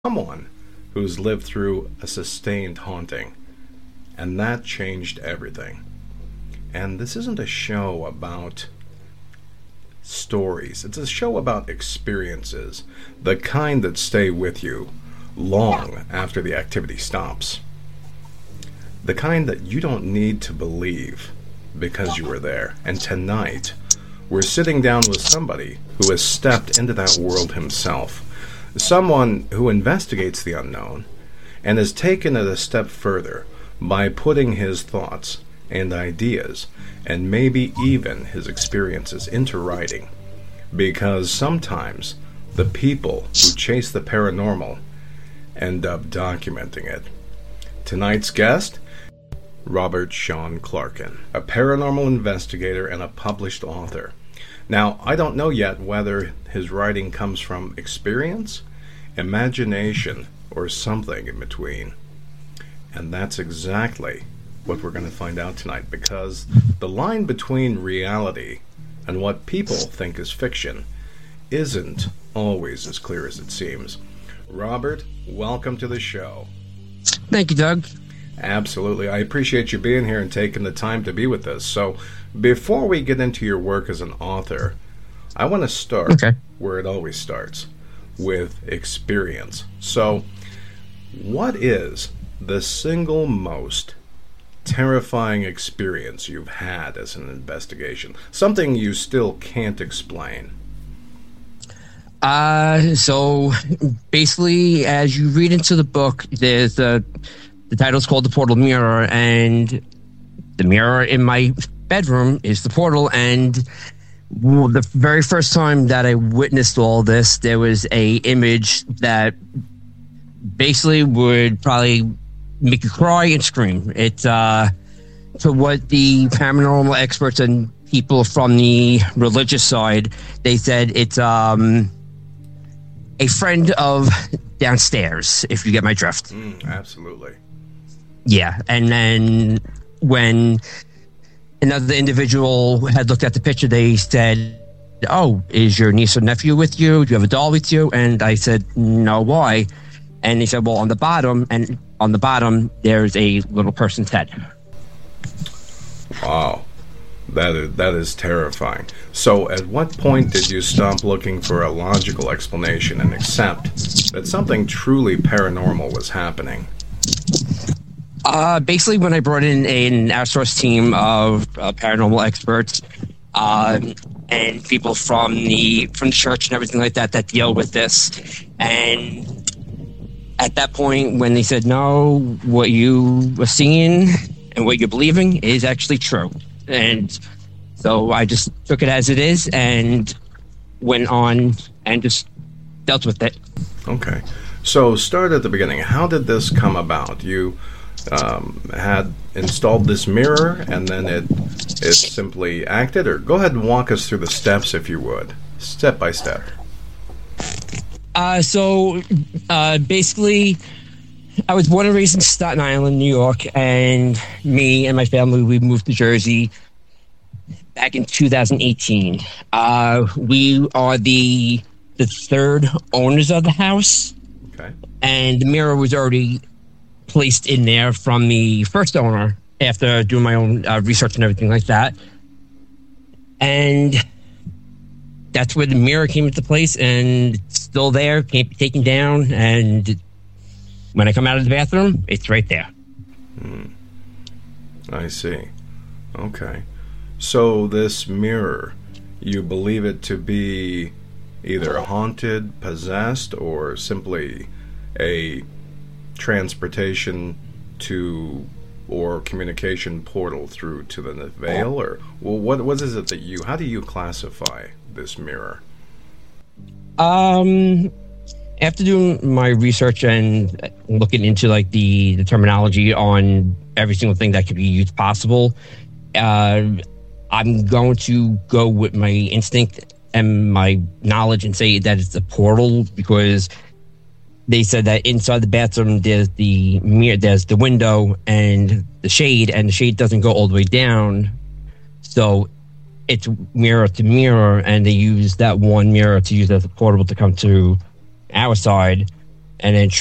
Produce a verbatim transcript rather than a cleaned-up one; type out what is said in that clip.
someone who's lived through a sustained haunting, and that changed everything. And this isn't a show about stories, it's a show about experiences, the kind that stay with you long after the activity stops. The kind that you don't need to believe because you were there. And tonight, we're sitting down with somebody who has stepped into that world himself. Someone who investigates the unknown and has taken it a step further by putting his thoughts and ideas and maybe even his experiences into writing. Because sometimes the people who chase the paranormal end up documenting it. Tonight's guest, Robert Sean Clarkin, a paranormal investigator and a published author. Now, I don't know yet whether his writing comes from experience, imagination, or something in between. And that's exactly what we're going to find out tonight, because the line between reality and what people think is fiction isn't always as clear as it seems. Robert, welcome to the show. Thank you, Doug. Absolutely. I appreciate you being here and taking the time to be with us. So before we get into your work as an author, I want to start okay. where it always starts, with experience. So what is the single most terrifying experience you've had as an investigation? Something you still can't explain. Uh, so basically, as you read into the book, there's the the title's called The Portal Mirror, and the mirror in my bedroom is the portal. And the very first time that I witnessed all this, there was a image that basically would probably make you cry and scream. It uh, to what the paranormal experts and people from the religious side, they said it's um. a friend of downstairs, if you get my drift. Mm, absolutely. Yeah, and then when another individual had looked at the picture, they said, "Oh, is your niece or nephew with you? Do you have a doll with you?" And I said, "No, why?" And they said, "Well, on the bottom, and on the bottom, there's a little person's head." Wow. That is, that is terrifying. So at what point did you stop looking for a logical explanation and accept that something truly paranormal was happening? Uh, basically, when I brought in an outsourced team of uh, paranormal experts uh, and people from the from the church and everything like that that deal with this, and at that point, when they said, "No, what you were seeing and what you're believing is actually true," and so I just took it as it is and went on and just dealt with it. Okay. So start at the beginning. How did this come about? You um, had installed this mirror and then it it simply acted? Or go ahead and walk us through the steps, if you would, step by step. Uh, so uh, basically, I was born and raised in Staten Island, New York, and me and my family, we moved to Jersey back in two thousand eighteen. Uh, we are the the third owners of the house. Okay. And the mirror was already placed in there from the first owner after doing my own uh, research and everything like that. And that's where the mirror came into place, and it's still there, can't be taken down, and when I come out of the bathroom, it's right there. Hmm. I see. Okay. So this mirror, you believe it to be either haunted, possessed, or simply a transportation to or communication portal through to the veil? Or well, what what is it that you, how do you classify this mirror? Um... After doing my research and looking into like the, the terminology on every single thing that could be used possible, uh, I'm going to go with my instinct and my knowledge and say that it's a portal, because they said that inside the bathroom there's the mirror, there's the window and the shade, and the shade doesn't go all the way down, so it's mirror to mirror, and they use that one mirror to use as a portal to come to our side, and then